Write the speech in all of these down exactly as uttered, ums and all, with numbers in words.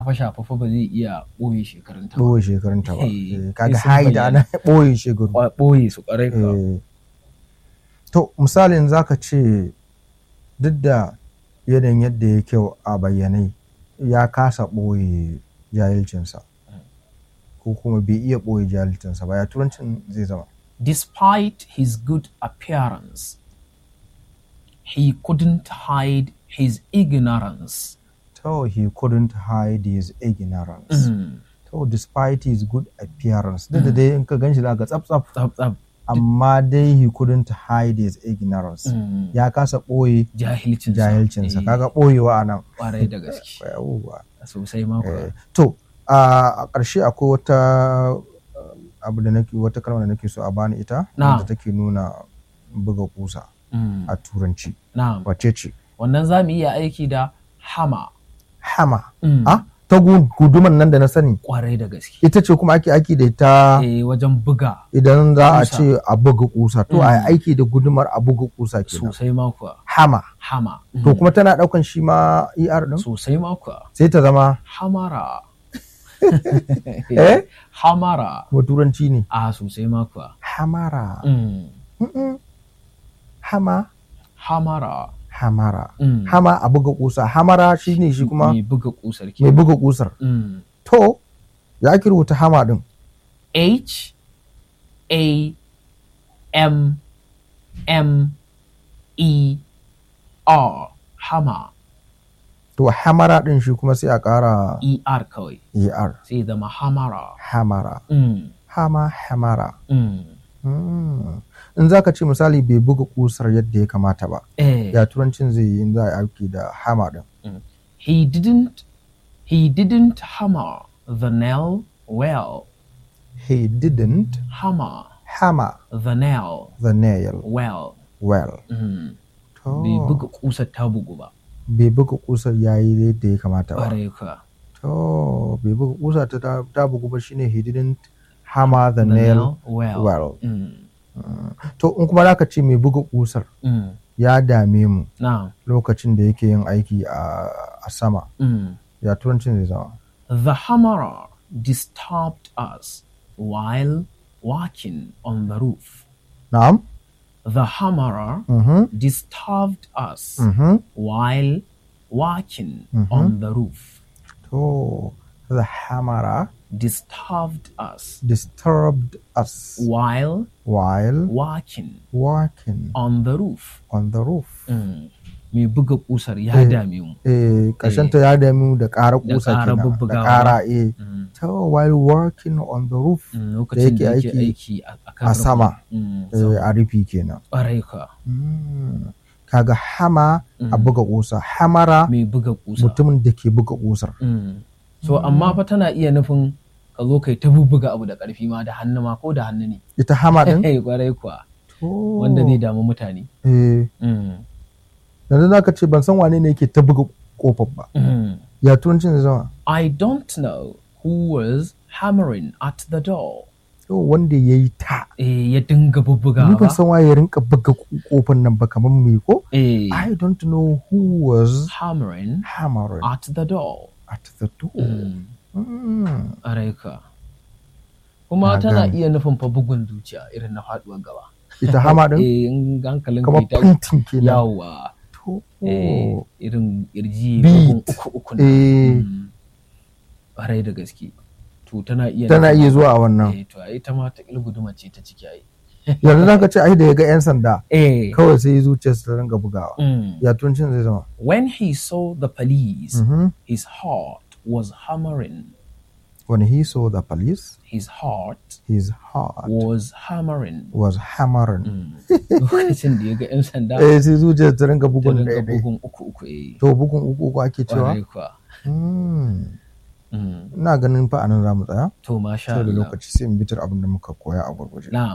shafa fa ba zai iya ɓoye shekarunta ba. ɓoye shekarunta ba. Eh, Eh, kaga sun hide ana ɓoye shekaru. Kwa- ɓoye su ƙwarai ka. Eh, to misalin zaka ce duk da yanayin yadda ya kyau a bayyane ya kasa ɓoye jahilcinsa ko kuma bai iya ɓoye jahilcinsa ba, ya turancin zai zama. Despite his good appearance, he couldn't hide his ignorance. So he couldn't hide his ignorance. Mm. So despite his good appearance, duk da dai in ka ganshi zaka tsaf tsaf, Tsab tsab. amma dai he couldn't hide his ignorance. Mm. Ya kasa ɓoye Jahilcinsa. jahilcinsa. Eh, Kaga ɓoyewa a nan. ƙwarai da gaske. Yawwa. Sosai ma kuwa. Eh, to a ƙarshe akwai wata abu da nake wata kalma da nake so a bani ita Na'am. da take nuna buga kusa Mm. a turanci. Na'am. Wace ce? Wannan za mu iya aiki da hama. Hama. Mm. Ah, ta gu- guduman nan da na sani. Ƙwarai da gaske. Ita ce kuma ake aiki da ita Eh, wajen buga. idan za a kusa. ce a buga kusa. To a yi aiki da gudumar a buga kusa kenan. Sosai ma kuwa. Hama. Hama. To kuma tana ɗaukan shi ma E R ɗin? Sosai ma kuwa. Sai ta zama Hamara. eh? Hamara. Kuma turanci ne. A sosai ma kuwa. Hamara. Mm. Mm-mm. Hama. Hamara. Hamara. Mm. Hama a buga kusa. Hamara shi ne shi kuma Mai buga kusar ke. mai buga kusar. Mm. To, ya ake rubuta hama ɗin? H A M M E R. Hama. To, hamara ɗin shi kuma sai a ƙara E R kawai. E R. Sai zama hamara. Hamara. Mm. Hama, hamara. Mm. Mm. In za ka ce misali bai buga kusar yadda ya kamata ba, Eh. ya turancin zai yi in za a yi aiki da hama ɗin. He didn't he didn't hammer the nail well. He didn't Hammer hammer the nail the nail well. well. Mm. To, Bai buga kusar ta bugu ba. bai buga kusar ya yi yadda ya kamata ba. Ƙwarai kuwa. To, bai buga kusa ta ta ta bugu ba shine he didn't hammer the, The nail nail well. well. Mm. To, in kuma zaka ce mai buga kusar Mm. ya dame mu Now, lokacin da yake yin aiki a, a sama, mm. ya turancin zai zama. The hammerer disturbed us while walking on the roof. Na'am? The hammerer Mhm. disturbed us Mhm. while walking on the roof. To, the hammerer Disturbed us disturbed us while while walking walking on the roof. on the roof. Mm. Mai buga kusar ya Eh. dame mu. Eh, ƙarshenta ya dame mu da ƙara Da kusa ƙara kenan, da bubbugawa. ƙara eh. Mm. To, while working on the roof, Mm, Lokacin da yake yake aiki aiki a a kan a sama, Mm, eh, sama. a rufi kenan. Ƙwarai ka. Mm. Kaga hama a buga kusa, hamara Mai buga kusa. mutumin da ke buga kusar. Mm. So amma fa tana iya nufin ka zo kai ta bubbuga abu da ƙarfi ma da hannu ma ko da hannu ne. Ita hama din? Eh ƙwarai kuwa. To, Wanda zai damu mutane. eh, Mm. yanzu zaka ce ban san wane ne yake ta buga kofar ba. Mm. Ya turancin zai zama. I don't know who was hammering at the door. To, wanda ya yi ta. Eh ya dinga bubbuga Ni ba. ban san waye ya rinka buga kofar nan ba kamar me ko? Eh I don't know who was hammering hammering at the door. at the door. Mm. Mm. Ƙwarai ka. Kuma Na tana gane. iya nufin fa bugun zuciya irin na faɗuwar gaba. Ita hama din? Eh in hankalin Kamar kai ta painting kenan. yawa. To, Eh irin kirji Beat. bugun uku uku na. eh, Mm. Ƙwarai da gaske. To tana iya tana nufin- iya zuwa a wannan. Eh to ai ta ma ta guduma ce ta ciki ai. Yanzu zaka ce ai da ya ga 'yan sanda Eh. kawai sai zuciyarsa ta ringa bugawa. Mm. Ya turancin zai zama. When he saw the police, Mhm. his heart was hammering. When he saw the police, His heart his heart was hammering. was hammering. Lokacin da ya ga 'yan sanda Eh, sai zuciyar ta ringa ta bugun rinka ɗaya ɗaya. bugun uku uku eh. To, bugun uku uku ake cewa? Ƙwarai kuwa. Mm. Mm. Ina ganin fa anan za mu tsaya. To masha Sau da Allah. lokaci sai mu bitar abin da muka koya a gurguje. Na'am.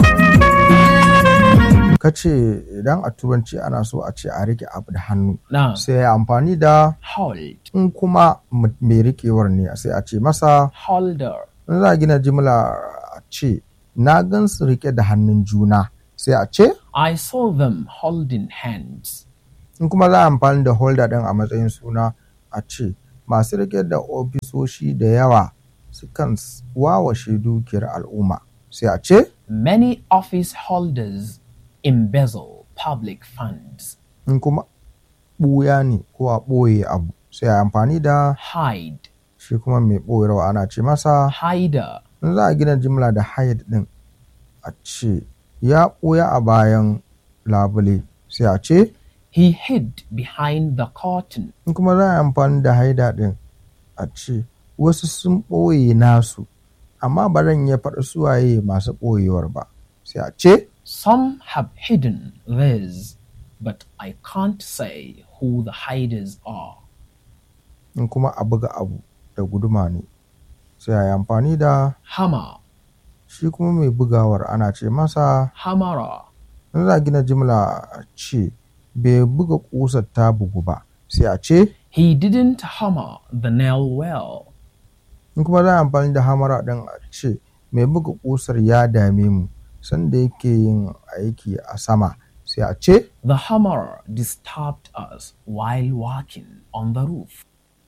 Ka ce idan a turanci ana so a ce a rike abu da hannu Na'am. sai ya amfani da Hold. in kuma m- mai rikewar ne sai a ce masa Holder. in za a gina jimla a ce na gan su rike da hannun juna sai a ce I saw them holding hands. in kuma za a amfani da holder din a matsayin suna a ce masu rike da ofisoshi da yawa sukan wawashe dukiyar al'umma, sai a ce many office holders embezzle public funds. in kuma ɓuya ne ko a ɓoye abu sai a amfani da Hide, shi kuma mai ɓoyarwa ana ce masa hider. in za a gina jimla da hide din a ce ya ɓuya a bayan labule sai a ce He hid behind the curtain. in kuma za a amfani da haida din a ce wasu sun ɓoye nasu amma ba zan iya faɗi suwaye masu ɓoyewar ba sai a ce Some have hidden theirs, but I can't say who the hiders are. in kuma a buga abu da guduma ne sai a yi amfani da Hammer, shi kuma mai bugawar ana ce masa hammerer. in za a gina jimla a ce bai buga ƙusar ta bugu ba sai a ce He didn't hammer the nail well. in kuma za a amfani da hamara ɗin a ce mai buga ƙusar ya dame mu sanda yake yin aiki a sama sai a ce The hammerer disturbed us while working on the roof.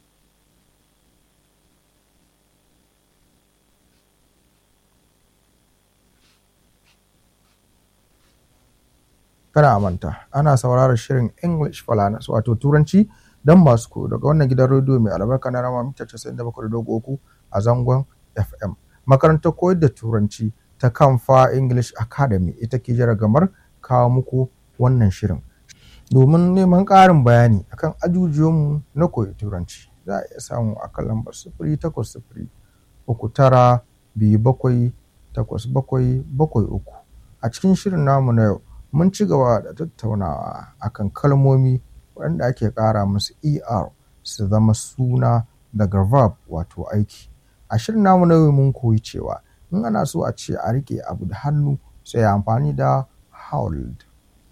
kada a manta ana sauraron shirin English Falanas wato turanci don masu koyo daga wannan gidan rediyo mai albarka na rama mita casa'in da bakwai da ɗigo uku a zangon F M. Makarantar koyar da turanci ta Kamfa English Academy ita ke jaragamar kawo muku wannan shirin. Domin neman ƙarin bayani akan ajujuwanmu na koyi turanci za a iya samu a kan lambar sifiri takwas sifiri uku tara biyu bakwai takwas bakwai bakwai uku. A cikin shirin namu na yau mun ci gaba da tattaunawa akan kalmomi waɗanda ake ƙara musu er su zama suna daga verb wato aiki. A shirin namu na yau mun koyi cewa in ana so a ce a rike abu da hannu sai amfani da hold.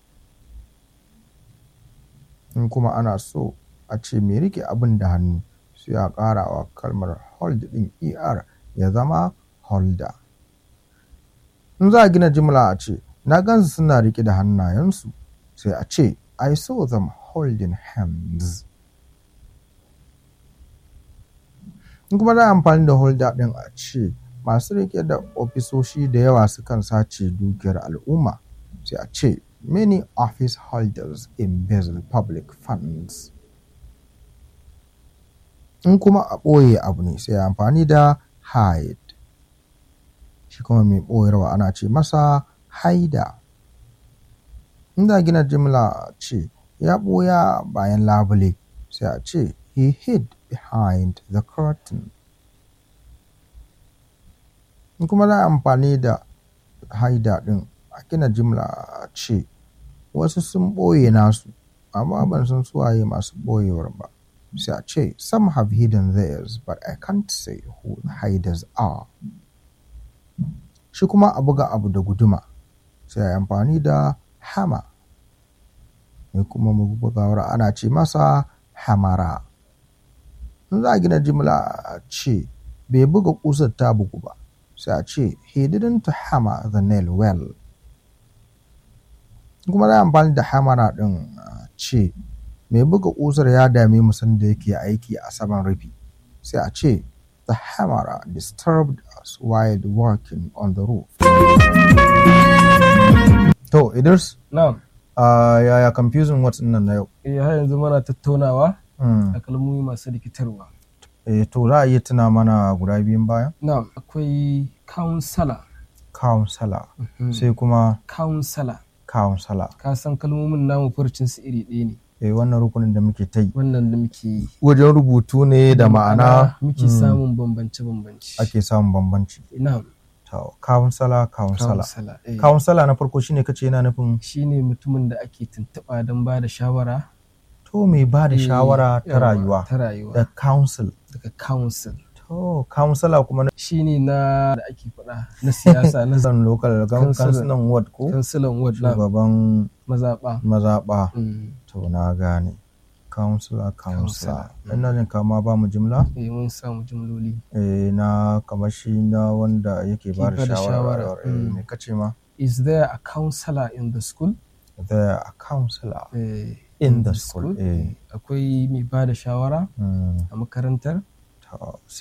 In kuma ana so a ce mai rike abin da hannu sai a ƙara wa kalmar hold ɗin er ya zama holder. In za a gina jimla a ce na gansu suna rike da hannayensu sai a ce I saw them holding hands. In kuma za a amfani da holder ɗin a ce masu rike da ofisoshi da yawa sukan sace dukiyar al'umma sai a ce many office holders embezzle public funds. In kuma a ɓoye abu ne sai amfani da hide. Shi kuma mai ɓoyarwa ana ce masa haida. In za a gina jimla ce ya ɓoya bayan labule sai a ce he hid behind the curtain. In kuma za a amfani da haida ɗin a gina jimla ce wasu sun ɓoye nasu amma ban san suwaye masu ɓoyewar ba sai a ce some have hidden theirs but I can't say who the hiders are. Shi kuma a buga abu da guduma sai a amfani da hammer. Mai kuma bugawar ana ce masa hamara. In za a gina jimla ce bai buga ƙusar ta bugu ba sai a ce he didn't hammer the nail well. Kuma za a amfani da hamara ɗin ce mai buga ƙusar ya dame mu sanda yake aiki a saman rufi sai a ce the hammer disturbed us while working on the roof. To Idris, Na'am. uh, yaya confusing words nan na yau? Eh har yanzu muna tattaunawa Mm. a kalmomi masu rikitarwa. Eh, to za a iya tuna mana guda biyun bayan? Na'am, akwai counselor. Counselor. Mhm. Sai kuma Counselor. counselor. Ka san kalmomin namu furcin su iri ɗaya ne. Eh, wannan rukunin da muke ta yi. Wannan da muke yi. Wajen rubutu ne da ma'ana muke mm, samun bambance-bambance. ake samun bambanci. Na'am. To, counselor, counselor. Counselor. Eh. Counselor na farko shine kace yana nufin Shine mutumin da ake tuntuɓa don ba da shawara. to mai ba da Eh, shawara ta yawa, rayuwa. Ta rayuwa. Da counsel. Daga council. To, counselor kuma na Shine na da ake faɗa na siyasa na zan local Councilor. councilor ward ko kansilan ward na shugaban mazaɓa. mazaɓa. Mm. To, na gane. Counselor, counselor. Counselor. Ina jin kama ba mu jimla Eh, mun samu jimloli. eh, na kamar shi na wanda yake ba da bada shawara. shawara, Eh, mm. me kace ma? Is there a counselor in the school? The counselor. Eh, in the school. Eh. akwai mai ba da shawara Mm. a makarantar, To,